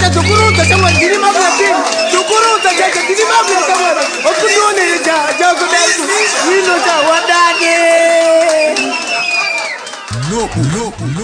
tukuruta chama dini mabla tin tukuruta jaja dini mabla chama okudone jago dasu wino cha wadage no